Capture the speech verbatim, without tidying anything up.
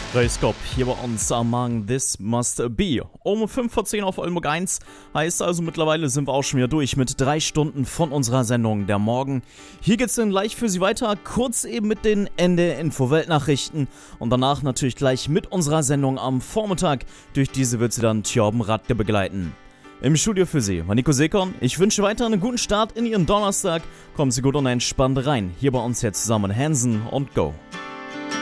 Grüß Gott, hier bei uns Among This Must Be. Um fünf vor zehn auf Oldenburg eins, heißt also mittlerweile sind wir auch schon wieder durch mit drei Stunden von unserer Sendung der Morgen. Hier geht's dann gleich für Sie weiter, kurz eben mit den Ende Info-Weltnachrichten und danach natürlich gleich mit unserer Sendung am Vormittag. Durch diese wird Sie dann Thjörben Radke begleiten. Im Studio für Sie war Nico Sekon. Ich wünsche weiter einen guten Start in Ihren Donnerstag. Kommen Sie gut und entspannt rein. Hier bei uns jetzt zusammen Hansen und Go.